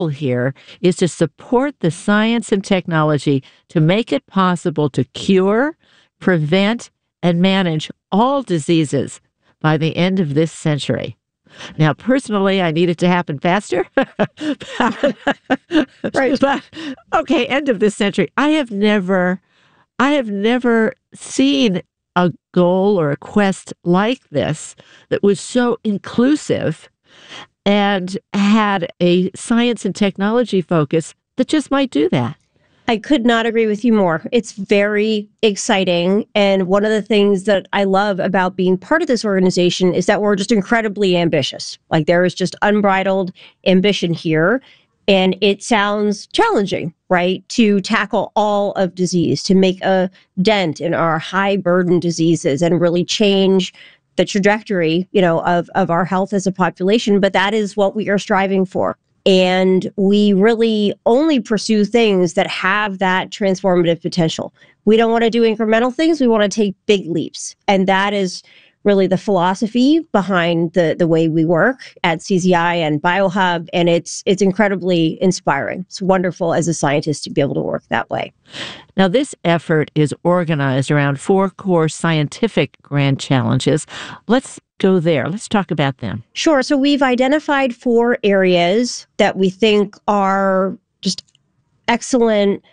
here is to support the science and technology to make it possible to cure, prevent, and manage all diseases by the end of this century. Now, personally, I need it to happen faster. Right. But okay, end of this century. I have never seen a goal or a quest like this that was so inclusive and had a science and technology focus that just might do that. I could not agree with you more. It's very exciting. And one of the things that I love about being part of this organization is that we're just incredibly ambitious. Like there is just unbridled ambition here. And it sounds challenging, right? To tackle all of disease, to make a dent in our high burden diseases and really change the trajectory, of our health as a population. But that is what we are striving for. And we really only pursue things that have that transformative potential. We don't want to do incremental things. We want to take big leaps. And that is really the philosophy behind the way we work at CZI and BioHub. And it's incredibly inspiring. It's wonderful as a scientist to be able to work that way. Now, this effort is organized around 4 core scientific grand challenges. Let's go there. Let's talk about them. Sure. So we've identified 4 areas that we think are just excellent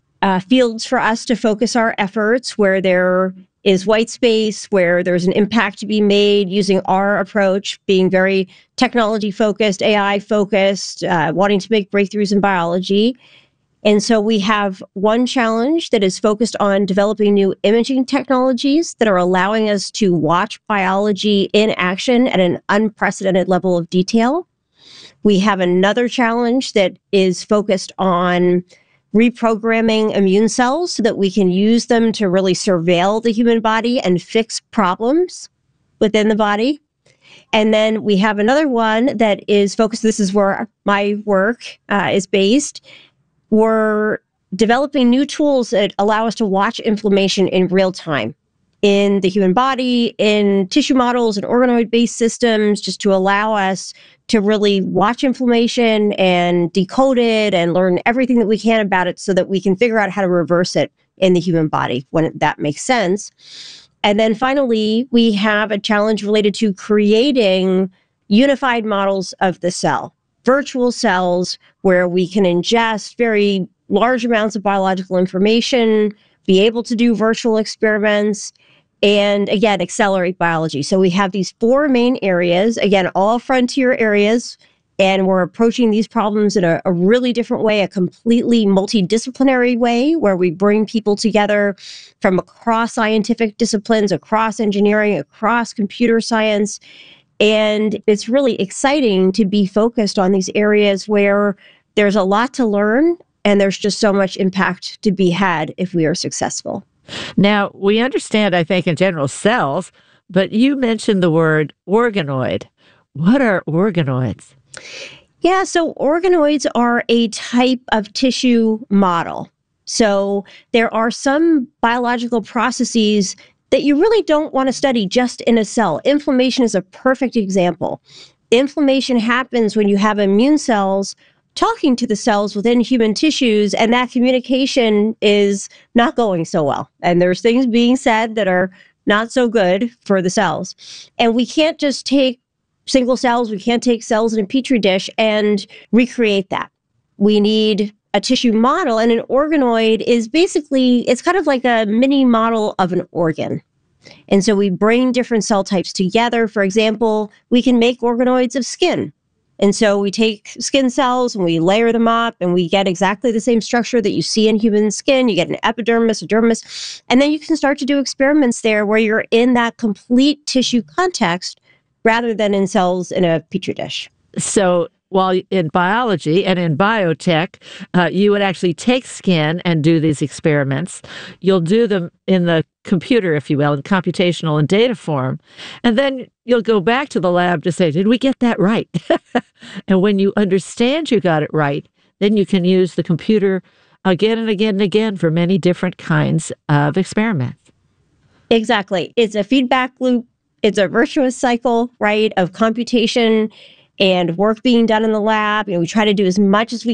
fields for us to focus our efforts, where there is white space, where there's an impact to be made using our approach, being very technology focused, AI focused, wanting to make breakthroughs in biology. And so we have one challenge that is focused on developing new imaging technologies that are allowing us to watch biology in action at an unprecedented level of detail. We have another challenge that is focused on reprogramming immune cells so that we can use them to really surveil the human body and fix problems within the body. And then we have another one that is focused, this is where my work is based. We're developing new tools that allow us to watch inflammation in real time in the human body, in tissue models and organoid-based systems, just to allow us to really watch inflammation and decode it and learn everything that we can about it so that we can figure out how to reverse it in the human body when that makes sense. And then finally, we have a challenge related to creating unified models of the cell, virtual cells where we can ingest very large amounts of biological information, be able to do virtual experiments, and again, accelerate biology. So we have these 4 main areas, again, all frontier areas, and we're approaching these problems in a really different way, a completely multidisciplinary way, where we bring people together from across scientific disciplines, across engineering, across computer science. And it's really exciting to be focused on these areas where there's a lot to learn and there's just so much impact to be had if we are successful. Now, we understand, I think, in general, cells, but you mentioned the word organoid. What are organoids? Yeah, so organoids are a type of tissue model. So there are some biological processes that you really don't want to study just in a cell. Inflammation is a perfect example. Inflammation happens when you have immune cells talking to the cells within human tissues, and that communication is not going so well. And there's things being said that are not so good for the cells. And we can't just take single cells, we can't take cells in a petri dish and recreate that. We need a tissue model, and an organoid is basically, it's kind of like a mini model of an organ. And so we bring different cell types together. For example, we can make organoids of skin. And so we take skin cells and we layer them up and we get exactly the same structure that you see in human skin. You get an epidermis, a dermis, and then you can start to do experiments there where you're in that complete tissue context rather than in cells in a petri dish. So while in biology and in biotech, you would actually take skin and do these experiments. You'll do them in the computer, if you will, in computational and data form. And then you'll go back to the lab to say, did we get that right? And when you understand you got it right, then you can use the computer again and again and again for many different kinds of experiments. Exactly. It's a feedback loop. It's a virtuous cycle, right, of computation and work being done in the lab. We try to do as much as we